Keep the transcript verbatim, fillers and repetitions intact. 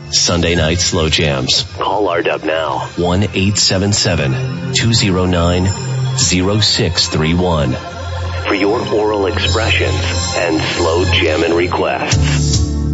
Sunday night slow jams. Call R W now. one eight seven seven, two zero nine, zero six three one for your oral expressions and slow jamming requests.